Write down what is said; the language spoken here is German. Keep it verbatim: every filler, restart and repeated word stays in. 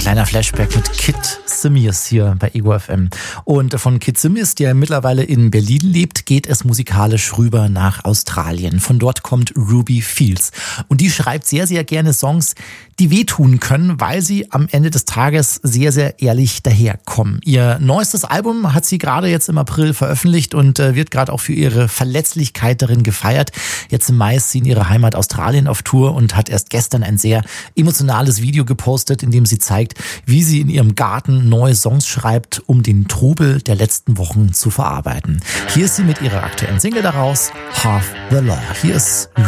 Kleiner Flashback mit Kid Simius hier bei Ego F M. Und von Kid Simius, der mittlerweile in Berlin lebt, geht es musikalisch rüber nach Australien. Von dort kommt Ruby Fields. Und die schreibt sehr, sehr gerne Songs, die wehtun können, weil sie am Ende des Tages sehr, sehr ehrlich daherkommen. Ihr neuestes Album hat sie gerade jetzt im April veröffentlicht und äh, wird gerade auch für ihre Verletzlichkeit darin gefeiert. Jetzt im Mai ist sie in ihrer Heimat Australien auf Tour und hat erst gestern ein sehr emotionales Video gepostet, in dem sie zeigt, wie sie in ihrem Garten neue Songs schreibt, um den Trubel der letzten Wochen zu verarbeiten. Hier ist sie mit ihrer aktuellen Single daraus, Half the Law. Hier ist